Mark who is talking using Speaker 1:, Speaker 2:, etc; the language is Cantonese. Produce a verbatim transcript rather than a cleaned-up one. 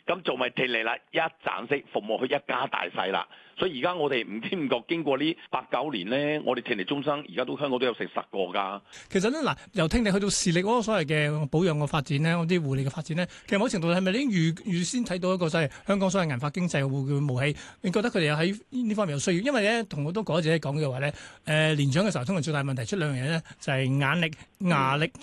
Speaker 1: 咁做咪聽嚟啦，一站式服務佢一家大細啦。所以而家我哋唔知唔覺經過呢八九年咧，我哋聽力終生而家都香港都有成十個㗎。
Speaker 2: 其實咧嗱，由聽力去到視力嗰個所謂嘅保養嘅發展咧，嗰啲護理嘅發展咧，其實某程度係咪已經預預先睇到一個即係香港所謂銀髮經濟會會冒起？你覺得佢哋有喺呢方面有需要？因為咧，同好多講者講嘅話咧，誒、呃、年長嘅時候通常最大問題出兩樣嘢咧，就係、是、眼力、牙力